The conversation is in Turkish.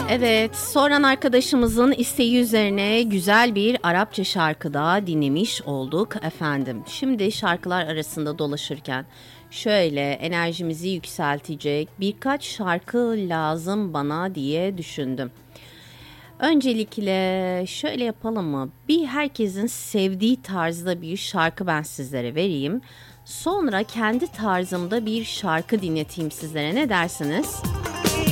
Evet, soran arkadaşımızın isteği üzerine güzel bir Arapça şarkı da dinlemiş olduk efendim. Şimdi şarkılar arasında dolaşırken şöyle enerjimizi yükseltecek birkaç şarkı lazım bana diye düşündüm. Öncelikle şöyle yapalım mı? Bir herkesin sevdiği tarzda bir şarkı ben sizlere vereyim. Sonra kendi tarzımda bir şarkı dinleteyim sizlere. Ne dersiniz?